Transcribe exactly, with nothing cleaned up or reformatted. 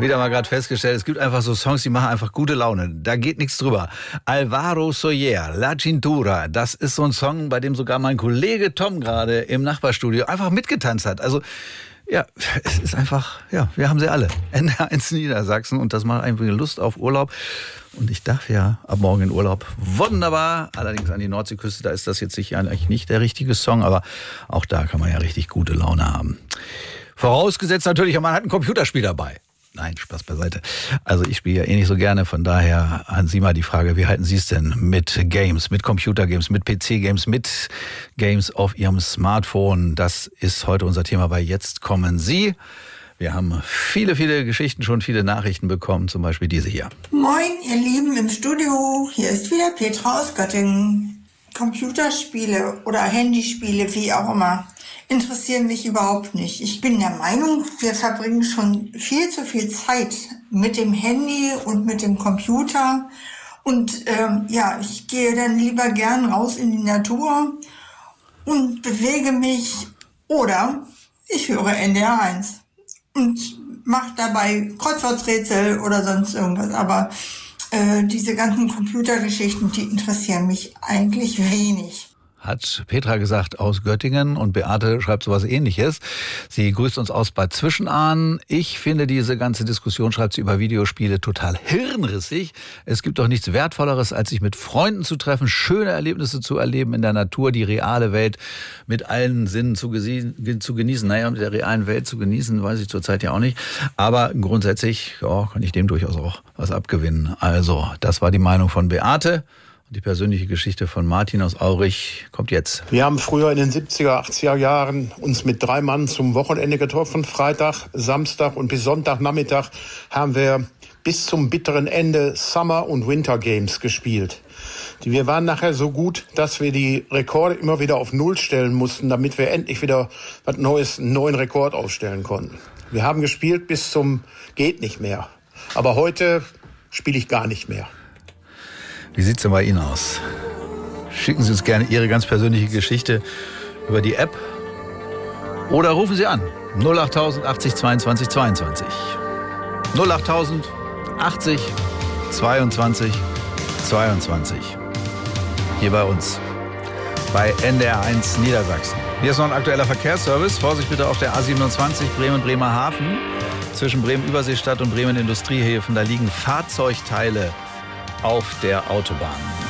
wieder mal gerade festgestellt, es gibt einfach so Songs, die machen einfach gute Laune. Da geht nichts drüber. Alvaro Soler, La Cintura, das ist so ein Song, bei dem sogar mein Kollege Tom gerade im Nachbarstudio einfach mitgetanzt hat. Also ja, es ist einfach, ja, wir haben sie alle. N R eins Niedersachsen und das macht einfach Lust auf Urlaub. Und ich darf ja ab morgen in Urlaub. Wunderbar. Allerdings an die Nordseeküste, da ist das jetzt sicher eigentlich nicht der richtige Song, aber auch da kann man ja richtig gute Laune haben. Vorausgesetzt natürlich, man hat ein Computerspiel dabei. Nein, Spaß beiseite. Also ich spiele ja eh nicht so gerne, von daher an Sie mal die Frage, wie halten Sie es denn mit Games, mit Computergames, mit P C-Games, mit Games auf Ihrem Smartphone? Das ist heute unser Thema bei Jetzt kommen Sie. Wir haben viele, viele Geschichten, schon viele Nachrichten bekommen, zum Beispiel diese hier. Moin, ihr Lieben im Studio, hier ist wieder Petra aus Göttingen. Computerspiele oder Handyspiele, wie auch immer, interessieren mich überhaupt nicht. Ich bin der Meinung, wir verbringen schon viel zu viel Zeit mit dem Handy und mit dem Computer. Und ähm, ja, ich gehe dann lieber gern raus in die Natur und bewege mich oder ich höre N D R eins. Und mache dabei Kreuzworträtsel oder sonst irgendwas. Aber äh, diese ganzen Computergeschichten, die interessieren mich eigentlich wenig. Hat Petra gesagt aus Göttingen und Beate schreibt sowas Ähnliches. Sie grüßt uns aus Bad Zwischenahn. Ich finde diese ganze Diskussion, schreibt sie über Videospiele, total hirnrissig. Es gibt doch nichts Wertvolleres, als sich mit Freunden zu treffen, schöne Erlebnisse zu erleben in der Natur, die reale Welt mit allen Sinnen zu, zu genießen. Naja, mit der realen Welt zu genießen, weiß ich zurzeit ja auch nicht. Aber grundsätzlich ja, kann ich dem durchaus auch was abgewinnen. Also, das war die Meinung von Beate. Die persönliche Geschichte von Martin aus Aurich kommt jetzt. Wir haben früher in den siebziger, achtziger Jahren uns mit drei Mann zum Wochenende getroffen. Freitag, Samstag und bis Sonntagnachmittag haben wir bis zum bitteren Ende Summer- und Winter Games gespielt. Wir waren nachher so gut, dass wir die Rekorde immer wieder auf Null stellen mussten, damit wir endlich wieder was Neues, einen neuen Rekord aufstellen konnten. Wir haben gespielt bis zum geht nicht mehr. Aber heute spiele ich gar nicht mehr. Wie sieht's denn bei Ihnen aus? Schicken Sie uns gerne Ihre ganz persönliche Geschichte über die App oder rufen Sie an null achttausend achtzig zweiundzwanzig zweiundzwanzig. null achttausend achtzig zweiundzwanzig zweiundzwanzig. Hier bei uns bei N D R eins Niedersachsen. Hier ist noch ein aktueller Verkehrsservice. Vorsicht bitte auf der A siebenundzwanzig Bremen-Bremerhaven. Zwischen Bremen-Überseestadt und Bremen-Industriehäfen. Da liegen Fahrzeugteile auf der Autobahn.